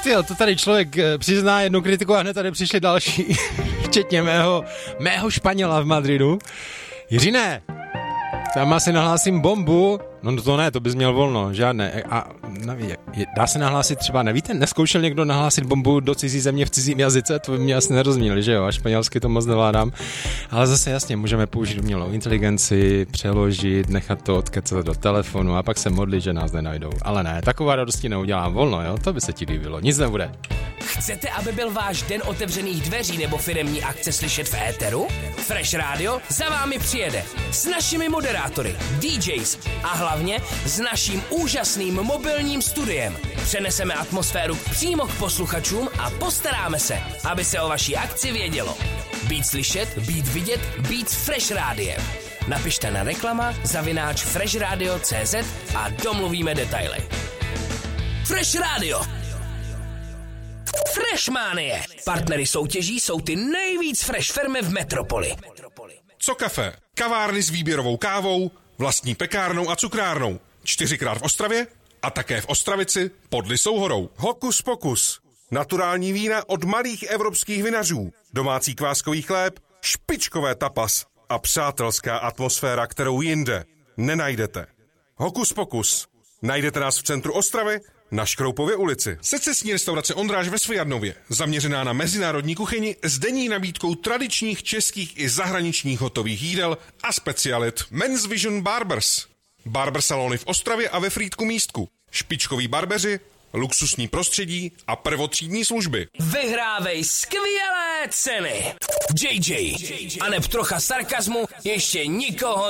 Tyjo, to tady člověk přizná jednu kritiku a hned tady přišli další, včetně mého Španěla v Madridu. Jiřine, tam asi nahlásím bombu. No to ne, to bys měl volno, žádné. A dá se nahlásit třeba, nevíte, neskoušel někdo nahlásit bombu do cizí země v cizím jazyce? To by mě asi nerozuměli, že jo? A španělsky to moc nevládám. Ale zase jasně, můžeme použít umělou inteligenci, přeložit, nechat to odkecat do telefonu a pak se modlit, že nás nenajdou. Ale ne, taková radosti neudělám volno, jo? To by se ti líbilo, nic nebude. Chcete, aby byl váš den otevřených dveří nebo firemní akce slyšet v éteru? Fresh Radio za vámi přijede s našimi moderátory, DJs a hlavně s naším úžasným mobilním studiem. Přeneseme atmosféru přímo k posluchačům a postaráme se, aby se o vaší akci vědělo. Být slyšet, být vidět, být s Fresh Radiem. Napište na reklama@freshradio.cz a domluvíme detaily. Fresh Radio. Freshmanie. Partnery soutěží jsou ty nejvíc fresh firmy v metropoli. Co kafe? Kavárny s výběrovou kávou, vlastní pekárnou a cukrárnou. 4krát v Ostravě a také v Ostravici pod Lysou horou. Hokus pokus. Naturální vína od malých evropských vinařů. Domácí kváskový chléb, špičkové tapas a přátelská atmosféra, kterou jinde nenajdete. Hokus pokus. Najdete nás v centru Ostravy na Škroupově ulici. Secesní restaurace Ondráž ve Svojadnově, zaměřená na mezinárodní kuchyni s denní nabídkou tradičních českých i zahraničních hotových jídel a specialit. Men's Vision Barbers. Barber salony v Ostravě a ve Frýdku Místku. Špičkoví barbeři, luxusní prostředí a prvotřídní služby. Vyhrávej skvělé ceny. JJ. A neb trocha sarkazmu ještě nikoho